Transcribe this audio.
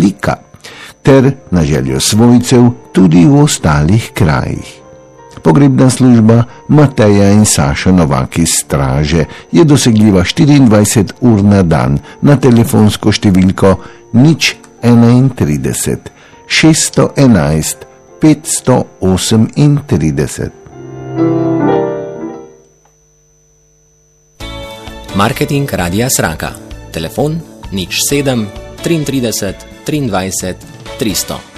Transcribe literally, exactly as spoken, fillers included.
slika, ter na željo svojcev tudi v ostalih krajih. Pogrebna služba Mateja in Saša Novak iz Straže je dosegljiva štiriindvajset ur na dan na telefonsko številko nič enaintrideset šeststo enajst petsto osemintrideset. Marketing Radia Sraka. Telefon nič sedem triintrideset triindvajset tristo.